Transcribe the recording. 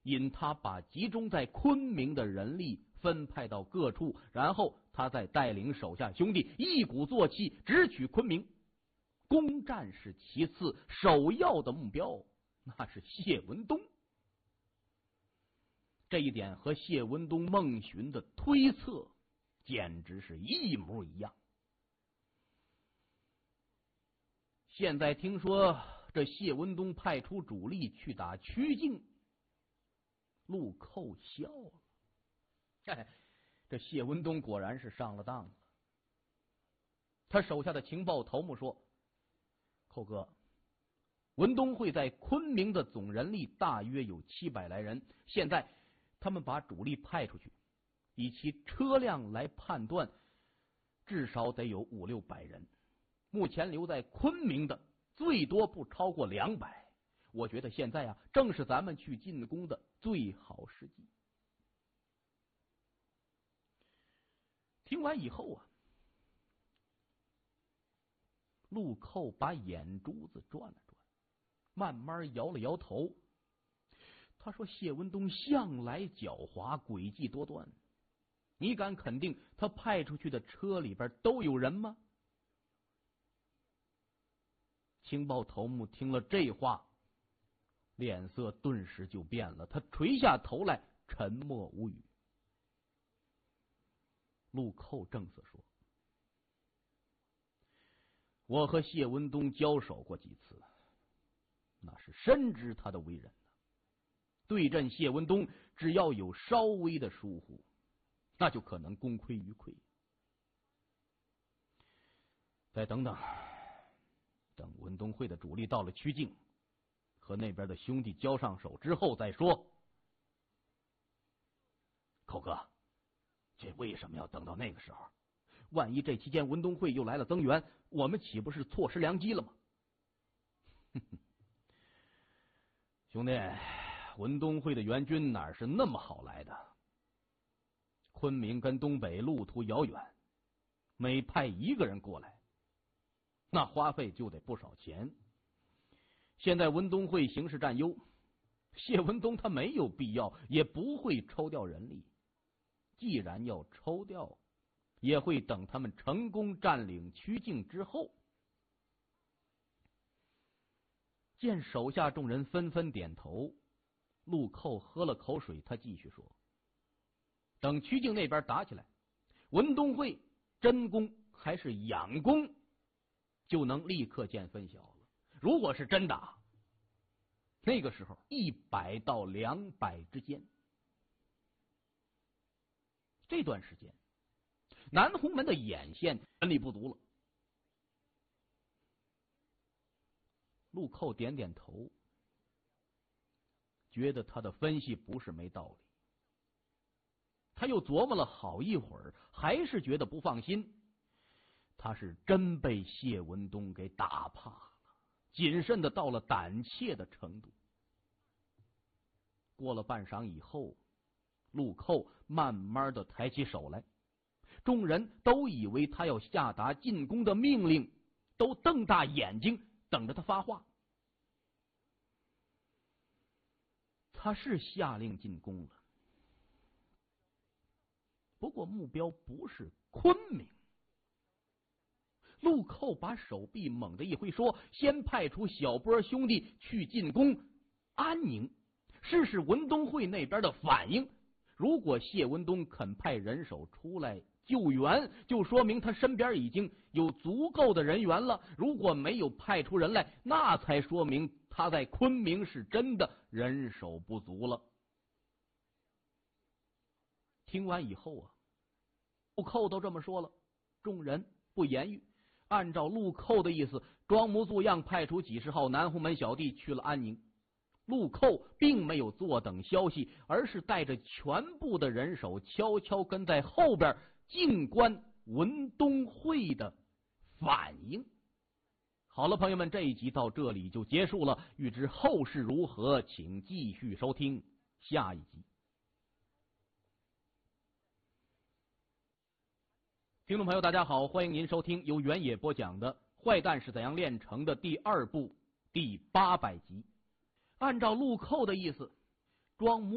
引他把集中在昆明的人力分派到各处，然后他再带领手下兄弟一鼓作气直取昆明。攻占是其次，首要的目标那是谢文东。这一点和谢文东孟寻的推测简直是一模一样。现在听说这谢文东派出主力去打曲靖，陆寇笑了。这谢文东果然是上了当了。他手下的情报头目说：“寇哥，文东会在昆明的总人力大约有700来人，现在他们把主力派出去，以其车辆来判断，至少得有500-600人。目前留在昆明的最多不超过200。我觉得现在啊，正是咱们去进攻的最好时机。”听完以后啊，陆寇把眼珠子转了转，慢慢摇了摇头。他说：“谢文东向来狡猾，诡计多端。你敢肯定他派出去的车里边都有人吗？”情报头目听了这话，脸色顿时就变了，他垂下头来，沉默无语。陆寇正色说：“我和谢文东交手过几次，那是深知他的为人。对阵谢文东，只要有稍微的疏忽，那就可能功亏一篑。再等等，等文东会的主力到了曲靖，和那边的兄弟交上手之后再说。”寇哥，这为什么要等到那个时候？万一这期间文东会又来了增援，我们岂不是错失良机了吗？兄弟，文东会的援军哪是那么好来的？昆明跟东北路途遥远，每派一个人过来，那花费就得不少钱。现在文东会形势占优，谢文东他没有必要，也不会抽调人力。既然要抽调，也会等他们成功占领曲靖之后。见手下众人纷纷点头，陆寇喝了口水，他继续说：“等曲靖那边打起来，文东会真攻还是仰攻，就能立刻见分晓了。如果是真打，那个时候100到200之间。这段时间，南红门的眼线人力不足了。”陆寇点点头，觉得他的分析不是没道理。他又琢磨了好一会儿，还是觉得不放心。他是真被谢文东给打怕了，谨慎的到了胆怯的程度。过了半晌以后，陆寇慢慢的抬起手来，众人都以为他要下达进攻的命令，都瞪大眼睛等着他发话。他是下令进攻了，不过目标不是昆明。陆寇把手臂猛地一挥，说：“先派出小波兄弟去进攻安宁，试试文东会那边的反应。如果谢文东肯派人手出来救援，就说明他身边已经有足够的人员了；如果没有派出人来，那才说明他在昆明是真的人手不足了。”听完以后啊，陆寇都这么说了，众人不言语。按照陆寇的意思，装模作样派出几十号南红门小弟去了安宁。陆寇并没有坐等消息，而是带着全部的人手悄悄跟在后边，静观文东会的反应。好了，朋友们，这一集到这里就结束了。欲知后事如何，请继续收听下一集。听众朋友大家好，欢迎您收听由原野播讲的《坏蛋是怎样炼成的》第2部第800集。按照陆寇的意思，装模